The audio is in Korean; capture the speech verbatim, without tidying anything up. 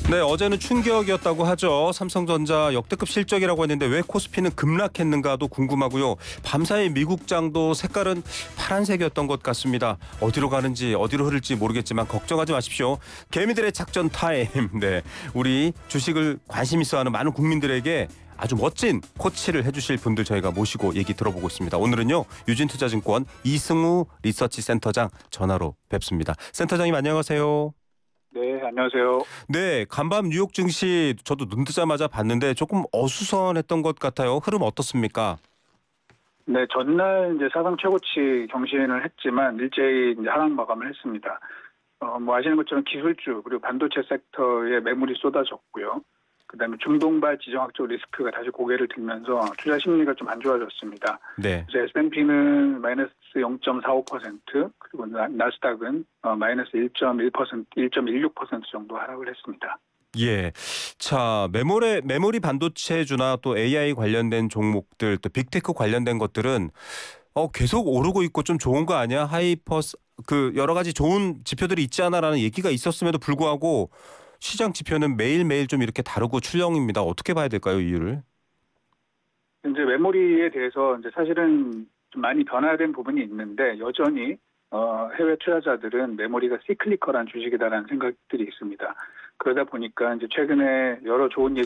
네, 어제는 충격이었다고 하죠. 삼성전자 역대급 실적이라고 했는데 왜 코스피는 급락했는가도 궁금하고요. 밤사이 미국장도 색깔은 파란색이었던 것 같습니다. 어디로 가는지 어디로 흐를지 모르겠지만 걱정하지 마십시오. 개미들의 작전 타임. 네, 우리 주식을 관심 있어하는 많은 국민들에게 아주 멋진 코치를 해주실 분들 저희가 모시고 얘기 들어보고 있습니다. 오늘은요, 유진투자증권 이승우 리서치 센터장 전화로 뵙습니다. 센터장님 안녕하세요. 네, 안녕하세요. 네, 간밤 뉴욕 증시 저도 눈 뜨자마자 봤는데 조금 어수선했던 것 같아요. 흐름 어떻습니까? 네, 전날 이제 사상 최고치 경신을 했지만 일제히 이제 하락 마감을 했습니다. 어, 뭐 아시는 것처럼 기술주 그리고 반도체 섹터에 매물이 쏟아졌고요. 그다음에 중동발 지정학적 리스크가 다시 고개를 들면서 투자 심리가 좀 안 좋아졌습니다. 네. 그래서 에스 앤 피는 마이너스 영 점 사오 퍼센트 그리고 나, 나스닥은 어, 마이너스 일 점 일 퍼센트, 일 점 일육 퍼센트 정도 하락을 했습니다. 예. 자, 메모리, 메모리 반도체주나 또 에이아이 관련된 종목들, 또 빅테크 관련된 것들은 어, 계속 오르고 있고 좀 좋은 거 아니야? 하이퍼스, 그 여러 가지 좋은 지표들이 있지 않아라는 얘기가 있었음에도 불구하고 시장 지표는 매일매일 좀 이렇게 다르고 출렁입니다. 어떻게 봐야 될까요, 이유를? 이제 메모리에 대해서 이제 사실은 좀 많이 변화된 부분이 있는데 여전히 어, 해외 투자자들은 메모리가 시클리컬한 주식이다라는 생각들이 있습니다. 그러다 보니까 이제 최근에 여러 좋은